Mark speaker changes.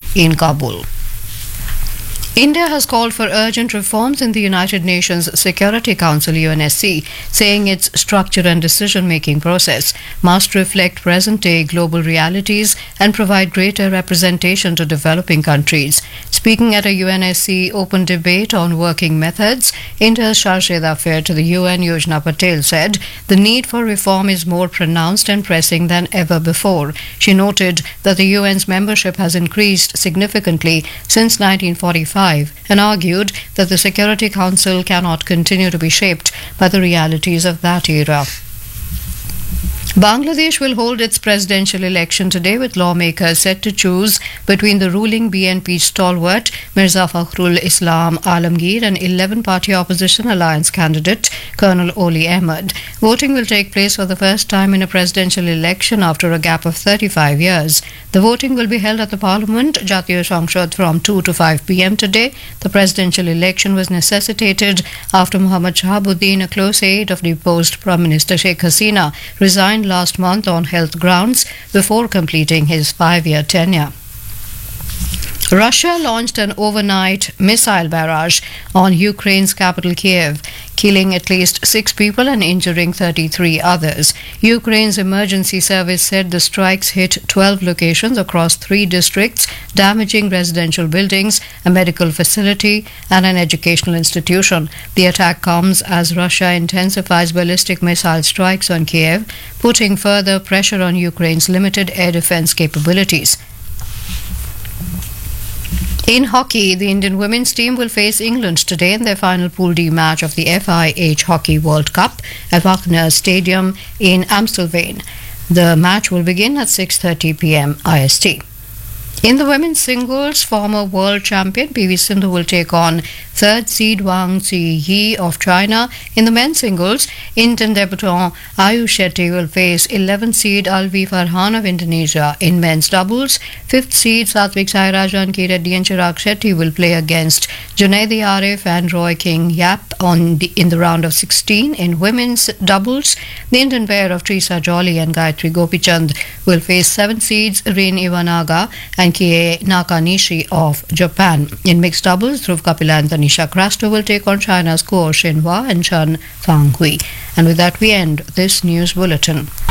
Speaker 1: in Kabul. India has called for urgent reforms in the United Nations Security Council UNSC, saying its structure and decision-making process must reflect present-day global realities and provide greater representation to developing countries. Speaking at a UNSC open debate on working methods, India's Chargé d'Affaires to the UN, Yojana Patel, said the need for reform is more pronounced and pressing than ever before. She noted that the UN's membership has increased significantly since 1945 and argued that the Security Council cannot continue to be shaped by the realities of that era. Bangladesh will hold its presidential election today, with lawmakers set to choose between the ruling BNP stalwart Mirza Fakhrul Islam Alamgir and 11-party opposition alliance candidate Colonel Oli Ahmed. Voting will take place for the first time in a presidential election after a gap of 35 years. The voting will be held at the Parliament, Jatiya Samsad, from 2 to 5 p.m. today. The presidential election was necessitated after Muhammad Shahabuddin, a close aide of deposed Prime Minister Sheikh Hasina, resigned last month on health grounds before completing his 5-year tenure. Russia launched an overnight missile barrage on Ukraine's capital Kiev, killing at least 6 people and injuring 33 others. Ukraine's emergency service said the strikes hit 12 locations across 3 districts, damaging residential buildings, a medical facility, and an educational institution. The attack comes as Russia intensifies ballistic missile strikes on Kiev, putting further pressure on Ukraine's limited air defense capabilities. In hockey, the Indian women's team will face England today in their final Pool D match of the FIH Hockey World Cup at Wagner Stadium in Amstelveen. The match will begin at 6:30 p.m. IST. In the women's singles, former world champion PV Sindhu will take on 3rd seed Wang Ziyi of China. In the men's singles, Indian debutant Ayush Shetty will face 11th seed Alvi Farhan of Indonesia. In men's doubles, 5th seed Satvik Sairaj, Ki Reddy and Chirag Shetty will play against Junaidi Arif and Roy King Yap in the round of 16. In women's doubles, the Indian pair of Trisa Jolly and Gayatri Gopichand will face 7th seeds Rin Iwanaga and Kie Nakanishi of Japan. In mixed doubles, Dhruv Kapila and Tanisha Crasto will take on China's Guo Shenhua and Chen Fanghui. And with that, we end this news bulletin.